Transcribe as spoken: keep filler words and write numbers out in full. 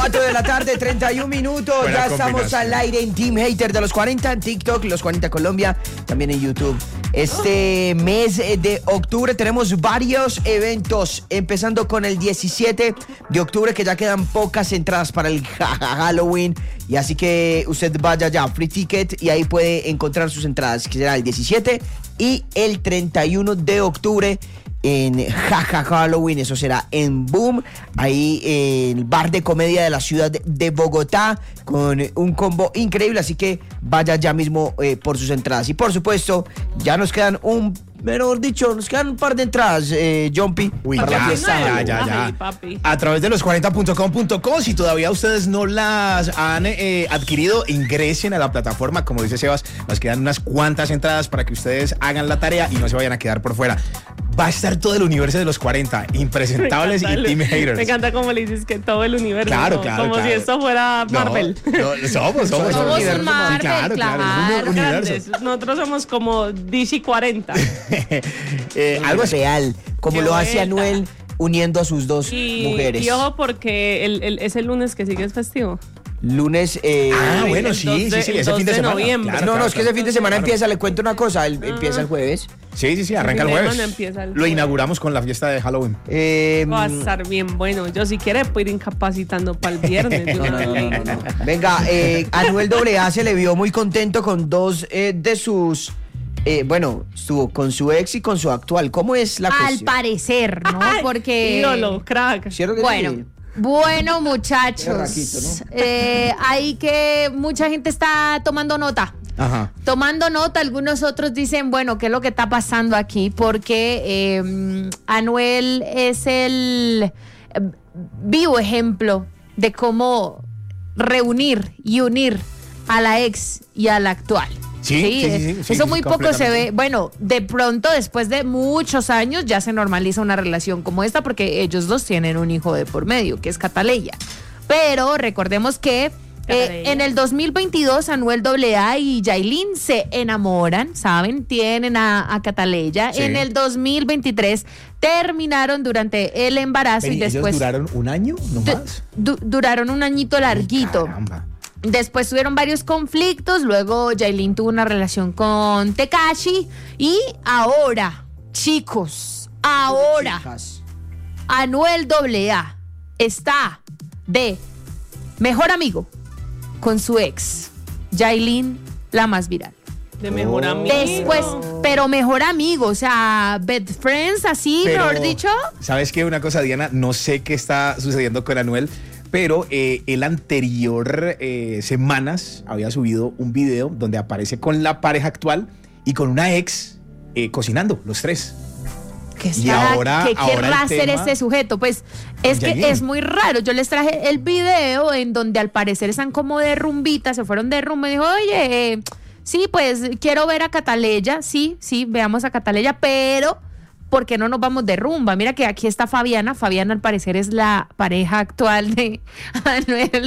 cuatro de la tarde, treinta y un minutos. Buena ya estamos al aire en Team Hater de los cuarenta, en TikTok, los cuarenta Colombia, también en YouTube. Este mes de octubre tenemos varios eventos, empezando con el diecisiete de octubre, que ya quedan pocas entradas para el Halloween. Y así que usted vaya ya a Free Ticket y ahí puede encontrar sus entradas, que será el diecisiete y el treinta y uno de octubre. En Jaja Halloween, eso será en Boom, ahí en el bar de comedia de la ciudad de Bogotá, con un combo increíble, así que vaya ya mismo eh, por sus entradas. Y por supuesto, ya nos quedan un, mejor dicho, nos quedan un par de entradas, eh, Jumpy, Uy, para ya, la fiesta. ya, ya, ya. Ay, papi. A través de los cuarenta punto com punto co, si todavía ustedes no las han eh, adquirido, ingresen a la plataforma. Como dice Sebas, nos quedan unas cuantas entradas para que ustedes hagan la tarea y no se vayan a quedar por fuera. Va a estar todo el universo de los cuarenta, Impresentables y Team Haters. Me encanta cómo le dices que todo el universo. Claro, ¿no? claro, Como claro. si esto fuera Marvel. No, no, somos, somos, Somos somos un universo. Marvel, Sí, claro, claro, es un claro. universo. Grandes. Nosotros somos como D C cuarenta. eh, algo así. Real, como Qué lo hace vuelta. Anuel uniendo a sus dos Y, mujeres. y ojo, porque el, el, es el lunes que sigue es festivo. Lunes, eh, Ah, bueno, el sí, dos sí, de- sí, el ese dos fin de de semana. noviembre. Claro, no, no, claro, es que ese claro. fin de semana Claro. empieza, le cuento una cosa, el- empieza el jueves. Sí, sí, sí, arranca el fin de jueves. semana empieza el Lo jueves. inauguramos con la fiesta de Halloween. Eh, Va a estar bien bueno. Yo si quiere puedo ir incapacitando para el viernes. de No, una no, no, vez. no, no, no. Venga, eh, Anuel doble A se le vio muy contento con dos eh, de sus... eh, bueno, estuvo con su ex y con su actual. ¿Cómo es la Al cuestión? parecer, ¿no? Ay, Porque... ídolo, crack. ¿Cierto que Bueno, sí? bueno, Qué muchachos. raquito, ¿no? eh, hay que... Mucha gente está tomando nota. Ajá. Tomando nota, algunos otros dicen, bueno, ¿qué es lo que está pasando aquí? Porque eh, Anuel es el eh, vivo ejemplo de cómo reunir y unir a la ex y a la actual. Sí, sí, sí, eh, sí, sí, eso sí, muy poco se completamente. ve. Bueno, de pronto, después de muchos años, ya se normaliza una relación como esta porque ellos dos tienen un hijo de por medio, que es Cataleya. Pero recordemos que eh, Cataleya. en el dos mil veintidós Anuel doble A y Yailin se enamoran, ¿saben? Tienen a, a Cataleya. Sí. En el dos mil veintitrés terminaron durante el embarazo Ven, y después ¿ellos duraron un año du- nomás? du- duraron un añito larguito. Caramba. Después tuvieron varios conflictos, luego Yailin tuvo una relación con Tekashi y ahora, chicos, ahora Chicas. Anuel doble A está de mejor amigo con su ex, Yailin, la más viral. De mejor Oh. amigo. Después, pero mejor amigo, o sea, best friends, así, Pero, mejor dicho. ¿sabes qué? Una cosa, Diana, no sé qué está sucediendo con Anuel, pero eh, el anterior eh, semanas había subido un video donde aparece con la pareja actual y con una ex eh, cocinando, los tres. ¿Qué, Y estará- ahora- qué ahora querrá el hacer tema este sujeto? Pues es que Yailin. es muy raro. Yo les traje el video en donde al parecer están como de rumbita, se fueron de rumba y dijo, oye, eh, sí, pues quiero ver a Cataleya, sí, sí, veamos a Cataleya, pero ¿por qué no nos vamos de rumba? Mira que aquí está Fabiana, Fabiana al parecer es la pareja actual de Anuel